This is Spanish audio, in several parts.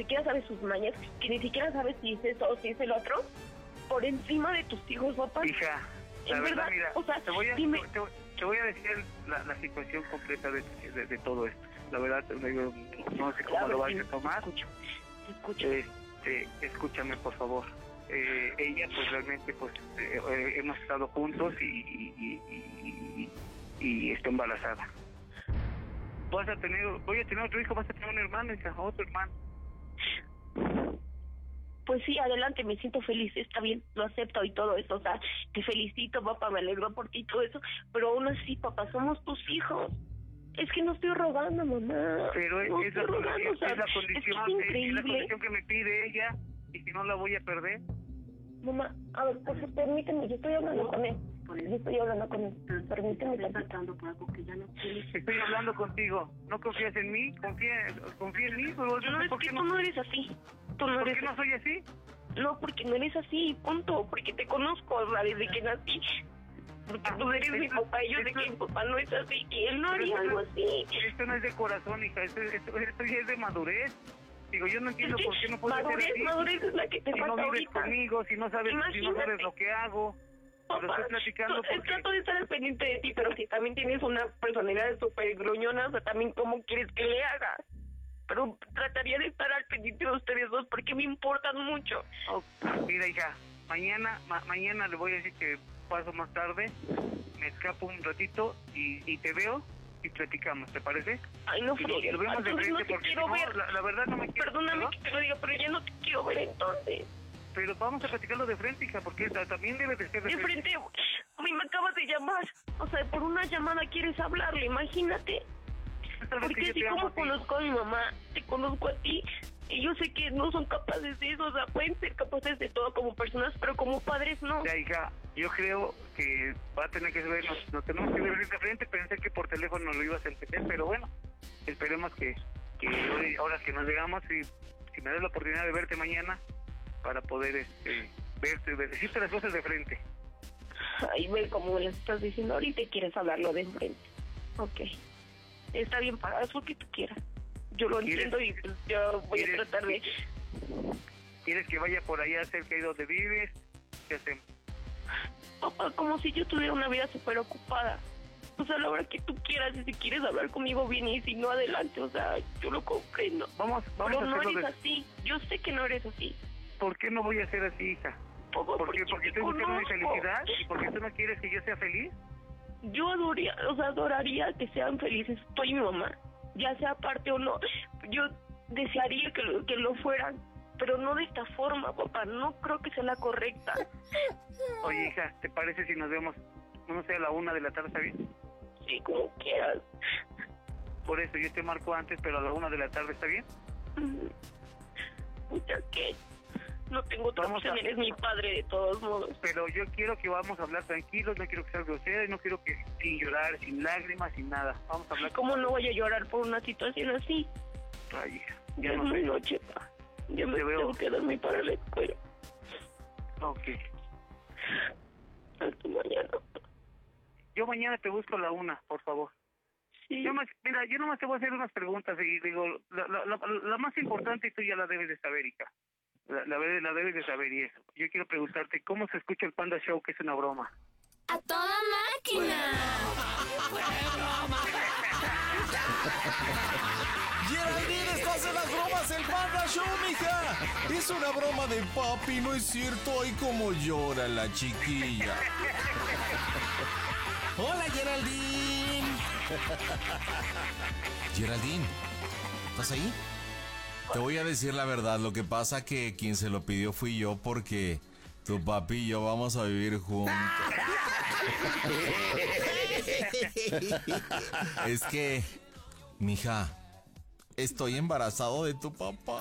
siquiera sabes sus mañas, que ni siquiera sabes si es eso o si es el otro, por encima de tus hijos, papá. Hija, la verdad, mira, o sea, te voy a decir la situación completa de todo esto. La verdad, no sé cómo lo vayas a tomar. Te escucho. Escúchame, por favor. Ella, pues realmente, pues hemos estado juntos y está embarazada. Voy a tener otro hijo, vas a tener un hermano, hija, otro hermano. Pues sí, adelante, me siento feliz, está bien, lo acepto y todo eso, o sea, te felicito, papá, me alegro por ti y todo eso, pero aún así, papá, somos tus hijos. Es que no estoy rogando, mamá. Pero no es la condición que me pide ella, y si no la voy a perder. Mamá, a ver, por favor, permíteme, yo estoy hablando con él. Permíteme, está tratando por algo que ya no quieres. Estoy hablando contigo. ¿No confías en mí? Confía en mí, pero no, es que tú no eres así. ¿Por qué no soy así? No, porque no eres así, punto. Porque te conozco, o sea, desde que nací. Porque tú eres mi papá y yo sé que mi papá no es así y él no haría algo así. Esto no es de corazón, hija, esto ya es de madurez. Digo, yo no entiendo por qué no puedes ser así. Madurez es la que te falta no vives ahorita. Conmigo, si no sabes lo que hago. Papá, lo estoy platicando porque... trato de estar al pendiente de ti, pero si también tienes una personalidad súper gruñona, o sea, también cómo quieres que le haga. Pero trataría de estar al pendiente de ustedes dos porque me importan mucho. Mira, hija, mañana le voy a decir que paso más tarde, me escapo un ratito y te veo y platicamos, ¿te parece? Ay, no friegues. Lo vemos de frente porque quiero ver. La verdad no me quiero. Perdóname que te lo diga, pero ya no te quiero ver entonces. Pero vamos a platicarlo de frente, hija, porque también debe de ser de frente. Me acabas de llamar. O sea, por una llamada quieres hablarle, imagínate. Porque así como conozco a mi mamá, te conozco a ti, y yo sé que no son capaces de eso, o sea, pueden ser capaces de todo como personas, pero como padres no. Ya, hija, yo creo que va a tener que vernos, nos tenemos que ver de frente. Pensé que por teléfono lo ibas a entender, pero bueno, esperemos que ahora que nos llegamos, si me das la oportunidad de verte mañana para poder decirte las cosas de frente. Ay, ve cómo me las estás diciendo ahorita y quieres hablarlo de frente. Ok. Está bien, haz lo que tú quieras. Yo lo entiendo y pues yo voy a tratar de... ¿Quieres que vaya por allá cerca de donde vives? ¿Qué hacemos? Papá, como si yo tuviera una vida súper ocupada. O sea, la hora que tú quieras, y si quieres hablar conmigo bien y si no, adelante. O sea, yo lo comprendo. Vamos pero a no eres así. Yo sé que no eres así. ¿Por qué no voy a ser así, hija? Porque estoy buscando mi felicidad y porque tú no quieres que yo sea feliz. Yo adoraría que sean felices tú y mi mamá, ya sea parte o no. Yo desearía que lo fueran, pero no de esta forma, papá. No creo que sea la correcta. Oye, hija, ¿te parece si nos vemos, no sé, a la 1 de la tarde, está bien? Sí, como quieras. Por eso yo te marco antes, pero a la 1 de la tarde, ¿está bien? Ya que no tengo otra opción, eres mi padre de todos modos. Pero yo quiero que vamos a hablar tranquilos, no quiero que seas grosera, no quiero que sin llorar, sin lágrimas, sin nada. Vamos a hablar. ¿Cómo no voy a llorar por una situación así? Ay, hija, ya no sé. Noche, pa. Ya me tengo que darme para la escuela. Ok. Hasta mañana. Yo mañana te busco a la 1, por favor. Sí. Mira, yo nomás te voy a hacer unas preguntas y digo, la más importante y tú ya la debes de saber, hija. La debes de saber y eso. Yo quiero preguntarte, ¿cómo se escucha el Panda Show, que es una broma? ¡A toda máquina! Geraldine, estás en las bromas, el Panda Show, mija. Es una broma de papi, ¿no es cierto? Ay, cómo llora la chiquilla. Hola, Geraldine. Geraldine, ¿estás ahí? Te voy a decir la verdad, lo que pasa que quien se lo pidió fui yo porque tu papi y yo vamos a vivir juntos. Es que, mija, estoy embarazado de tu papá.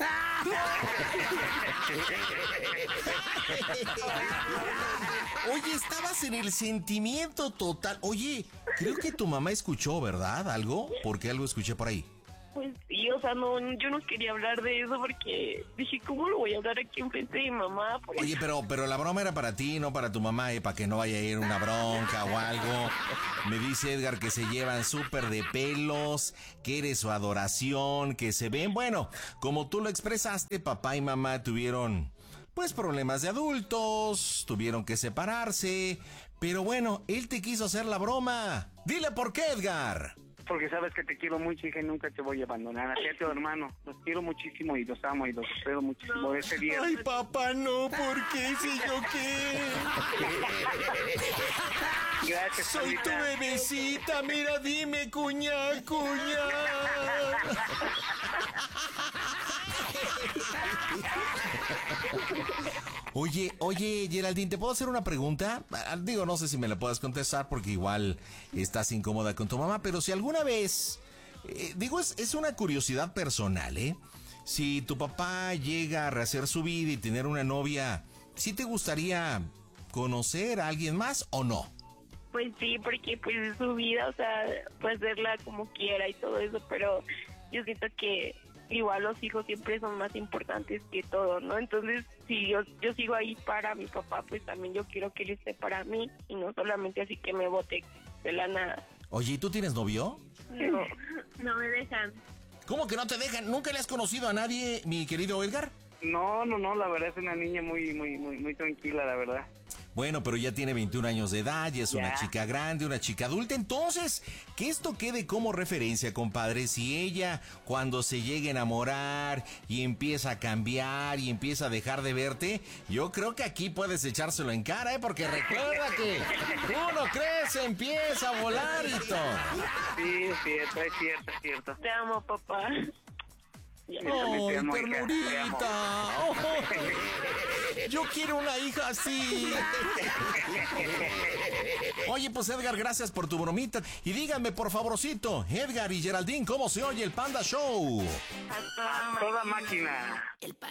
Oye, estabas en el sentimiento total. Oye, creo que tu mamá escuchó, ¿verdad? ¿Algo? Porque algo escuché por ahí. Pues sí, o sea, no, yo no quería hablar de eso porque dije, ¿cómo lo voy a hablar aquí enfrente de mi mamá? Pues, Oye, pero la broma era para ti, no para tu mamá, para que no vaya a ir una bronca o algo. Me dice Edgar que se llevan súper de pelos, que eres su adoración, que se ven, bueno, como tú lo expresaste, papá y mamá tuvieron, pues, problemas de adultos, tuvieron que separarse, pero bueno, él te quiso hacer la broma. Dile por qué, Edgar. Porque sabes que te quiero mucho, hija, y nunca te voy a abandonar. A ti, a tu hermano, los quiero muchísimo y los amo y los espero muchísimo de ese día. Ay, papá, no, ¿por qué? Si yo qué. Gracias, Soy tu Juanita. bebecita, mira, dime, cuña. Oye, Geraldine, ¿te puedo hacer una pregunta? Digo, no sé si me la puedas contestar porque igual estás incómoda con tu mamá, pero si alguna vez, es una curiosidad personal, ¿eh? Si tu papá llega a rehacer su vida y tener una novia, ¿sí te gustaría conocer a alguien más o no? pues sí, porque pues es su vida, o sea, puede hacerla como quiera y todo eso, pero yo siento que igual los hijos siempre son más importantes que todo, ¿no? Entonces, si yo sigo ahí para mi papá, pues también yo quiero que él esté para mí y no solamente así que me bote de la nada. Oye, ¿y tú tienes novio? No me dejan. ¿Cómo que no te dejan? ¿Nunca le has conocido a nadie, mi querido Edgar? No, la verdad es una niña muy tranquila, la verdad. Bueno, pero ya tiene 21 años de edad, ya es una chica grande, una chica adulta. Entonces, que esto quede como referencia, compadre. Si ella, cuando se llegue a enamorar y empieza a cambiar y empieza a dejar de verte, yo creo que aquí puedes echárselo en cara, ¿eh? Porque recuerda que uno crece, empieza a volar y todo. Sí, es cierto. Te amo, papá. ¡Oh, ternurita! Oh, yo quiero una hija así. Oye, pues Edgar, gracias por tu bromita. Y díganme, por favorcito, Edgar y Geraldine, ¿cómo se oye el Panda Show? Toda máquina.